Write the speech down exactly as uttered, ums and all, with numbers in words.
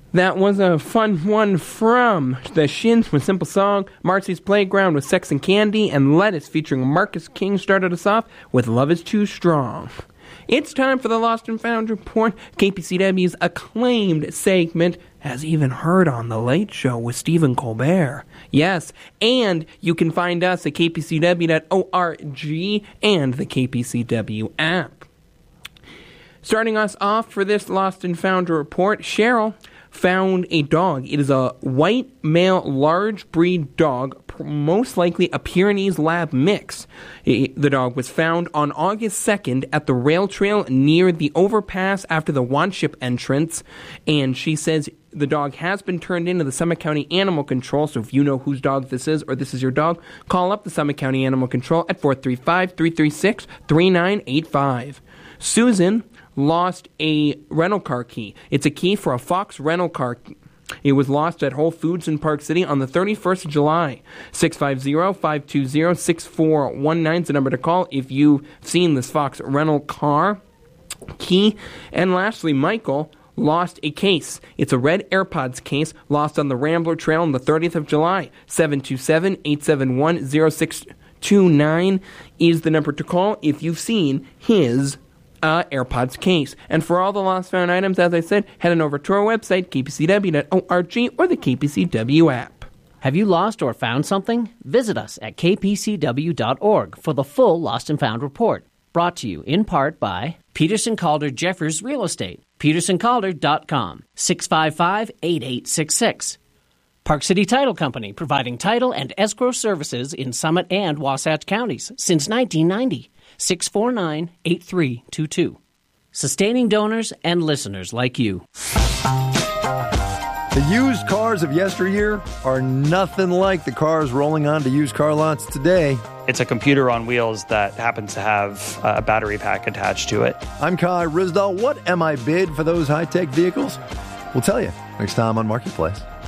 That was a fun one from the Shins with Simple Song, Marcy's Playground with Sex and Candy, and Lettuce featuring Marcus King started us off with Love is Too Strong. It's time for the Lost and Found Report, K P C W's acclaimed segment, as even heard on The Late Show with Stephen Colbert. Yes, and you can find us at k p c w dot org and the K P C W app. Starting us off for this Lost and Found report, Cheryl found a dog. It is a white male large breed dog, most likely a Pyrenees Lab mix. It, the dog was found on August second at the rail trail near the overpass after the Wanship entrance, and she says the dog has been turned into the Summit County Animal Control, so if you know whose dog this is or this is your dog, call up the Summit County Animal Control at four three five, three three six, three nine eight five. Susan lost a rental car key. It's a key for a Fox rental car. It was lost at Whole Foods in Park City on the thirty-first of July. six five zero, five two zero, six four one nine is the number to call if you've seen this Fox rental car key. And lastly, Michael lost a case. It's a red AirPods case lost on the Rambler Trail on the thirtieth of July. seven two seven, eight seven one, zero six two nine is the number to call if you've seen his Uh, AirPods case. And for all the lost found items, as I said, head on over to our website, k p c w dot org, or the K P C W app. Have you lost or found something? Visit us at k p c w dot org for the full Lost and Found report. Brought to you in part by Peterson Calder Jeffers Real Estate, peterson calder dot com, six five five, eight eight six six. Park City Title Company, providing title and escrow services in Summit and Wasatch counties since nineteen ninety. six four nine, eight three two two. Sustaining donors and listeners like you. The used cars of yesteryear are nothing like the cars rolling onto used car lots today. It's a computer on wheels that happens to have a battery pack attached to it. I'm Kai Rizdal. What am I bid for those high-tech vehicles? We'll tell you next time on Marketplace.